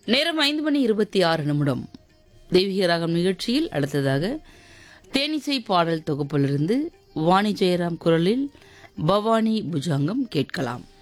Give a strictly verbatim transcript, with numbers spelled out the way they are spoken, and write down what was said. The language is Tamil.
நேரம் ஐந்து மணி இருபத்தி ஆறு நிமிடம். தெய்வீக ராகம் நிகழ்ச்சியில் அடுத்ததாக தேனிசை பாடல் தொகுப்பிலிருந்து வாணி ஜெயராம் குரலில் பவானி புஜாங்கம் கேட்கலாம்.